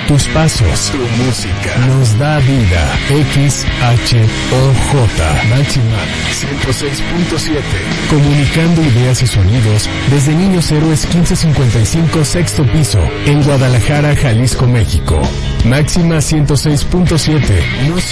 tus pasos, tu música, nos da vida. XHOJ, Máxima 106.7. Comunicando ideas y sonidos desde Niños Héroes 1555, sexto piso, en Guadalajara, Jalisco, México. Máxima 106.7.